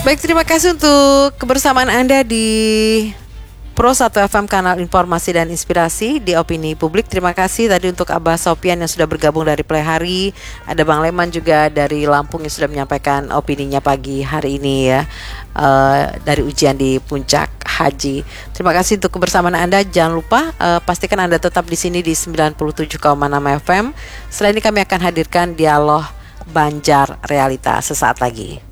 Baik, terima kasih untuk kebersamaan Anda di Pro 1 FM, kanal informasi dan inspirasi di opini publik. Terima kasih tadi untuk Abah Sopian yang sudah bergabung dari Playhari. Ada Bang Leman juga dari Lampung yang sudah menyampaikan opininya pagi hari ini ya, dari ujian di Puncak Haji. Terima kasih untuk kebersamaan Anda. Jangan lupa pastikan Anda tetap di sini di 97,6 FM. Setelah ini kami akan hadirkan dialog Banjar Realita sesaat lagi.